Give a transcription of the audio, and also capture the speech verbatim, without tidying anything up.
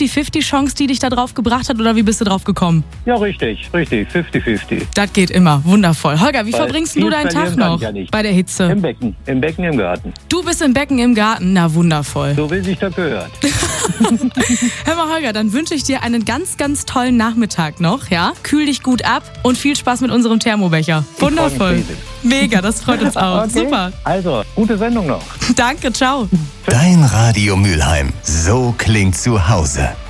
fünfzig fünfzig Chance, die dich da drauf gebracht hat, oder wie bist du drauf gekommen? Ja, richtig, richtig, fünfzig fünfzig. Das geht immer, wundervoll. Holger, wie Weil verbringst du viel deinen Tag verlieren kann noch ich ja nicht. bei der Hitze? Im Becken, im Becken im Garten. Du bist im Becken im Garten, na wundervoll. So wie sich das gehört. Hör mal, Holger, dann wünsche ich dir einen ganz, ganz tollen Nachmittag noch, ja? Kühl dich gut ab und viel Spaß mit unserem Thermobecher. Wundervoll. Mega, das freut uns auch. Okay. Super. Also, gute Sendung noch. Danke, ciao. Dein Radio Mülheim. So klingt zu Hause.